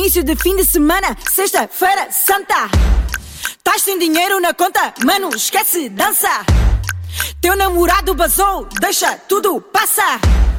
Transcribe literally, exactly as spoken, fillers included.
início de fim de semana, sexta-feira santa. Tás sem dinheiro na conta, mano, esquece dança. Teu namorado basou, deixa tudo passar.